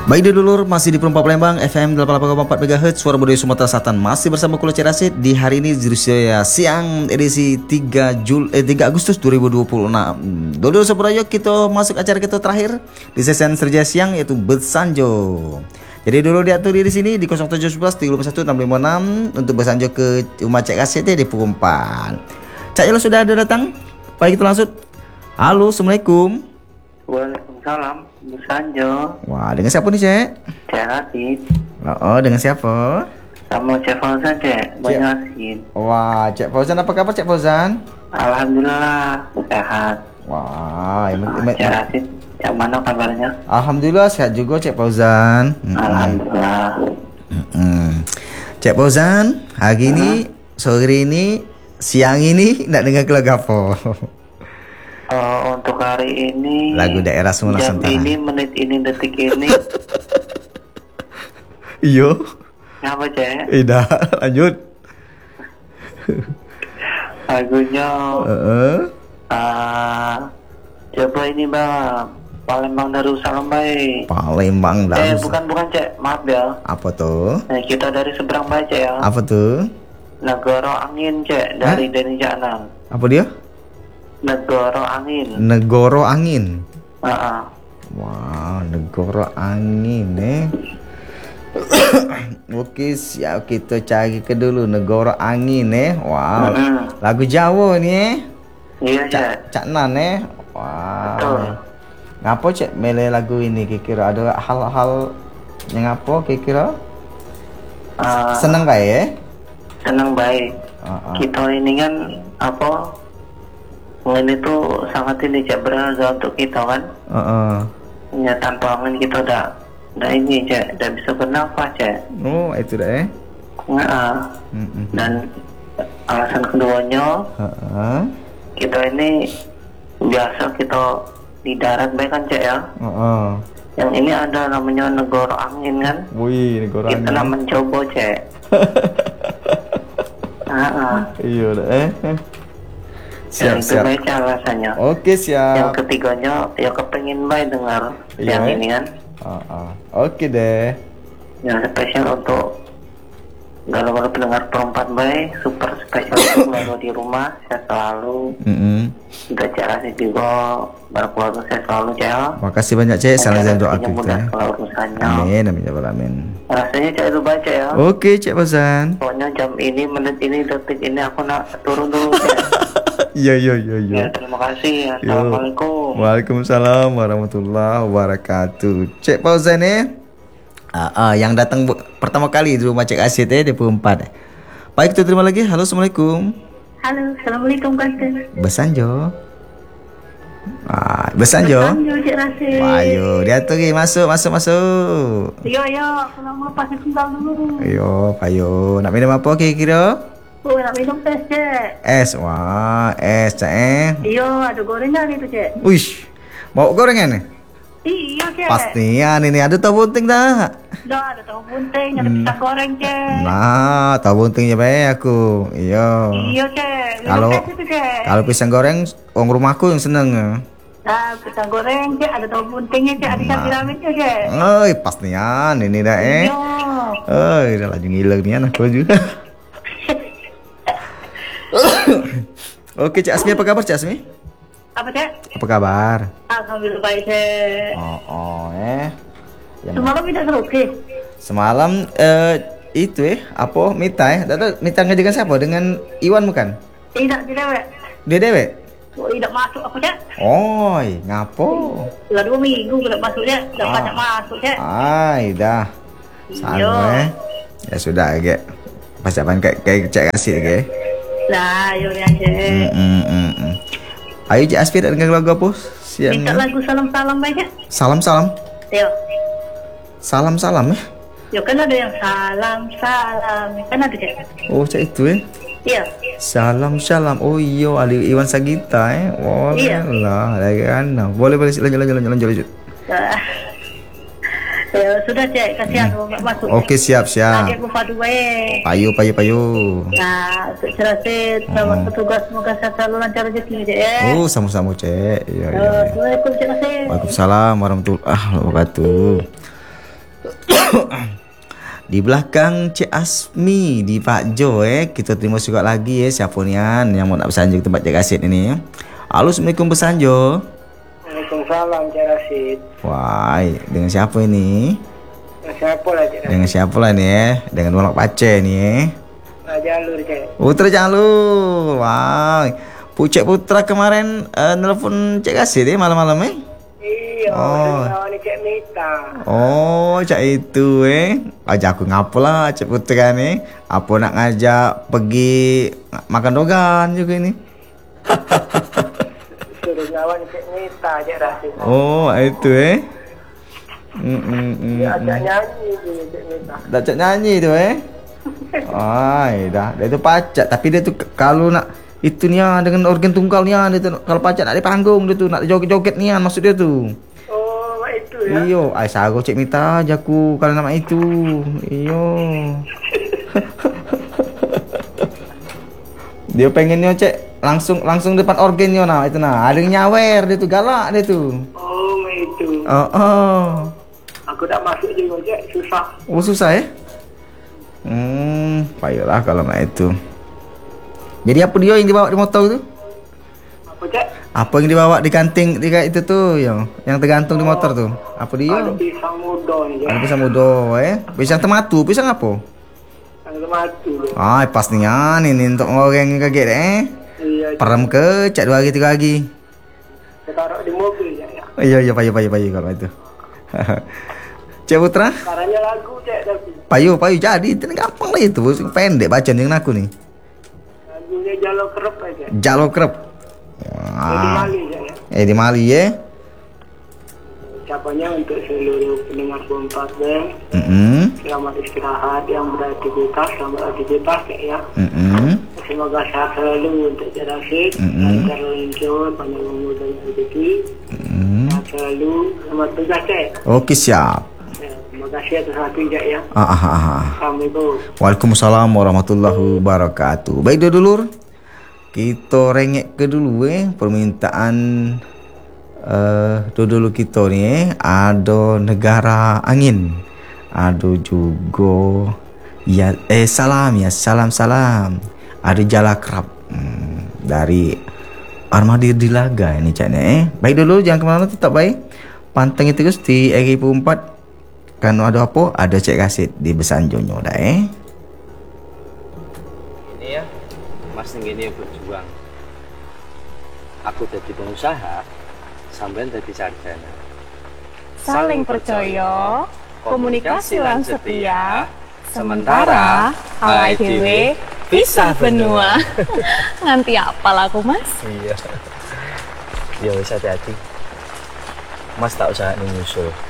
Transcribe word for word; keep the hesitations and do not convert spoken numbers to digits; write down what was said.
Baik dulur, masih di Perempat Palembang F M delapan puluh delapan koma empat MHz Suara Budaya Sumatera Selatan. Masih bersama Kulo C Rasid di hari ini Jurusia siang edisi tiga Jul eh tiga Agustus dua ribu dua puluh enam. Dulur Sampurayo, kita masuk acara kita terakhir di sesi Serja siang yaitu Besanjo. Jadi dulu diatur di sini di nol tujuh satu satu tiga lima satu enam lima enam untuk Besanjo ke rumah Cek Rasid di Perempat. Cak Yolo sudah ada datang? Baik, kita langsung. Halo, Assalamualaikum. Waalaikumsalam, Besanjo. Wah, dengan siapa nih, Cek? Cek Rasid. Oh, dengan siapa? Sama Cek Fauzan, Cek. Banyak Rasid. Wah, Cek Fauzan, apa kabar Cek Fauzan? Alhamdulillah, sehat. Wah, em- em- Cek Rasid, yang mana kabarnya? Alhamdulillah sehat juga Cek Fauzan. Mm-mm. Alhamdulillah. Mm-mm. Cek Fauzan, hari ini, sore ini, siang ini, nak dengar lagu apa? Oh, untuk hari ini Lagu daerah Sumatera jam Selatan. ini, menit ini, detik ini. Iyo. Apa, Cek? Ida, lanjut. Lagunya Heeh. ah, coba ini, Bang. Palembang Darussalam, baik. Palembang Eh, dah. bukan, bukan, Cek. Maaf ya. Apa tuh? Nah, kita dari seberang baca ya. Apa tuh? Negara Angin, Cek, dari Deni Janang. Apa dia? Negara Angin. Negoro Angin. Heeh. Wah, Negoro Angin eh. Oke, siap, kita cari ke dulu Negoro Angin eh. Wow. Mm-mm. Lagu Jawa ni eh. Iya, Cak Cek. Cak Nan eh. Wow. Betul. Ngapa Cek milih lagu ini kira-kira ada hal-hal yang apa kira-kira? Ah, Seneng kayak eh? senang baik. Uh-uh. Kita ini kan apa? Angin itu sangat ini, Cek, berharga untuk kita kan. Heeh. Ya, tanpa angin kita udah udah ini, Cek, udah bisa bernafas, Cek. Oh, itu dah eh. Heeh. Mm-mm. Dan alasan keduanya, Heeh. kita ini biasa kita di darat baik kan, Cek ya. Heeh. Yang ini ada namanya negara angin kan. Wih, Negoro Kita nak Angin. mencoba, Cek. Ah, Iya dah eh. Siap, yang itu siap. baik alasannya. Oke, Yang siap. ketiganya, ya kepengin baik dengar Iya, yang eh? ini kan. Ah, ah. Oke deh. Yang spesial untuk galau-galau pendengar Perempat baik, super spesial untuk keluarga di rumah, saya selalu. Mm-mm. Untuk Cek Rasid juga, berkeluarga saya selalu, Cek. Makasih banyak Cek, salam dan doa Yang kita. mudah kalau urusannya. Amin, amin ya rabbal alamin. Rasanya, Cek, itu baca ya. Oke Cek Fauzan. Pokoknya jam ini, menit ini, detik ini aku nak turun dulu, Cek. Iya iya iya iya. Ya, terima kasih. Assalamualaikum. Waalaikumsalam warahmatullahi wabarakatuh. Cek Fauzan eh. Ah, ah, yang datang bu- pertama kali di rumah Cek Rasid eh di Perempat. Baik, kita terima lagi. Halo, Assalamualaikum. Halo, Assalamualaikum Kante. Besanjo. Ah, Besanjo. Besanjo, Cek Rasid. Wah, ayo, dia tuh Gi. masuk masuk masuk. Yo, yo, aku nama pasti tinggal dulu. Ayo, ayo. Nak minum apa kira-kira? Oh, nak minum teh, Cek. Es, wah, es, Cek eh. Iyo, ada gorengan itu, Cek. Wish, mau gorengan nih? Iya, Cek. Pastian ini ada tahu bunting dah. Dah, ada tahu bunting, ada pisang goreng, Cek. Nah, tahu buntingnya baik aku. Iya. Iya, Cek. Minum Kalau teh itu, Cek. kalau pisang goreng, orang rumahku yang seneng. Nah, pisang goreng, Cek. Ada tahu buntingnya, Cek. Ada cabai rawitnya, Cek. Oi, pastian ini dah eh. Iya. Oi, udah laju ngiler nih anak juga. Oke, Cak Asmi, apa kabar Cak Asmi? Apa, Cek? Apa kabar? Alhamdulillah baik, Cek. Oh, oh eh. Yang Semalam tidak seruki. semalam eh itu eh apa Mita eh? Data Mita ngajakan siapa? Dengan Iwan bukan? Tidak, tidak, Cek. Dia dewek? Oh, tidak masuk apa, Cek? Oi, ngapo? Sudah dua minggu tidak masuk, Cek. Tidak Ah. banyak masuk, Cek. Ai, dah. Sama Iya. eh. Ya sudah, Ge. Persiapan kayak kayak Cak kasih, Ge. Lah, yo ya, Cek. Mm, mm, mm. Ayo Cak Asfi dengan lagu apa? Siang. Minta lagu salam-salam baik, Cek. Salam-salam. Yo. Salam-salam eh. Yo kan ada yang salam-salam. Kan ada, Cek. Oh, Cak itu eh. Iya. Salam-salam. Oh iya, Ali Iwan Sagita eh. Oh, Iya. lah, lagi kan. Boleh boleh lanjut lanjut lanjut lanjut. lanjut. Nah. Ya, sudah, Cek. Kasihan hmm. nggak masuk. Oke, siap siap. Lagi aku padu baik. Payu payu payu. Nah, untuk Cerasit, sama Hmm. petugas semoga sehat selalu lancar rezeki, Cek ya. Oh, sama-sama Cek. Iya iya. Eh, iya. Assalamualaikum, Cek Rasid. Waalaikumsalam warahmatullahi wabarakatuh. Di belakang Cik Asmi di Pak Jo eh. Kita terima surat lagi eh. Siapa ni kan yang mau nak bersanjung tempat Cik Rasid ni. Halo, Assalamualaikum bersanjung. Waalaikumsalam Cik Rasid. Wah, dengan siapa ini? Dengan siapa lah Cik Rasid? Dengan siapa lah ni eh? Dengan Walak Pace ni eh. Raja Alur Cik. Putra Jalur. Wah. Pucuk Putra kemarin uh, nelfon Cik Rasid eh malam-malam eh. Iya, Oh. oh. Ni Cik Mita. Oh, cak itu eh. Ajak aku ngapalah Cik Putra ni. Apa nak ngajak pergi makan dogan juga ni. Suruh kawan Cik Mita Cik Rasid. Oh, itu eh. Hmm, hmm, hmm, Dia ajak hmm. nyanyi je Cik Mita. Dah cak nyanyi tu eh. Ai, dah. Dia tu pacak tapi dia tu k- kalau nak itu ni ah, dengan organ tunggal ni ah, dia tu kalau pacak nak di panggung dia tu nak joget-joget ni ah, maksud dia tu. Oh, mak itu ya. Iyo, ai sago Cik Mita aja aku kalau nama itu. Iyo. Dia pengennya Cik langsung langsung depan organnya nah itu nah. Ada yang nyawer dia tu galak dia tu. Oh, mak itu. Oh, oh. Aku tak masuk juga Cik, susah. Oh susah eh? Hmm, payahlah kalau nak itu. Jadi apa dia yang dibawa di motor tu? Apa Cik? Apa yang dibawa di kanting di kat itu tu yang yang tergantung di motor tu? Apa dia? Ada pisang muda ni Cik. Ada pisang muda eh. Pisang tematu, pisang apa? Yang mati tu. Ah, pas ni kan ini untuk orang yang kaget eh. Iya, Cik. Perem ke cak dua hari tiga hari. Saya taruh di mobil Cik ya. Iya iya payah payah payah kalau itu. Cik Putra? Caranya lagu Cik tapi. Payu payu jadi itu gampang lah itu. Pendek bacaan dengan aku ni. Lagunya Jalo Kerep aja. Jalo kerep. Jadi Ah. Mali Cik ya. Eh di Mali eh. Ucapannya untuk seluruh pendengar Kompas Bang. Hmm. Selamat istirahat yang beraktivitas, selamat aktivitas Cik ya. Hmm. Semoga sehat selalu untuk Cik Rasid. Mm-mm. Lancar lancar, panjang umur dan rezeki. Hmm. Sehat selalu, selamat tugas Cik. Okey siap. Ya, terima kasih atas hati Cik ya. Ah, ah, ah, ah. Assalamualaikum. Waalaikumsalam warahmatullahi wabarakatuh. Baik dulur, kita rengek ke dulu eh permintaan uh, dulu kita ni eh ada negara angin. Ada juga ya eh salam ya salam salam. Ada Jalakrab hmm, dari Armada Dilaga ini caknya eh. Baik dulu jangan ke mana tetap baik. Pantengin terus di R P empat. Kan ada apa? Ada Cik Rasid di Besanjonyo dah eh. Ini ya, Mas Nenggini berjuang. Aku jadi pengusaha, sampean jadi sarjana. Saling percaya, komunikasi lan setia, sementara awake dhewe pisah benua. Nanti apal aku, Mas? Iya. Ya wis hati-hati. Mas tak usah nyusul.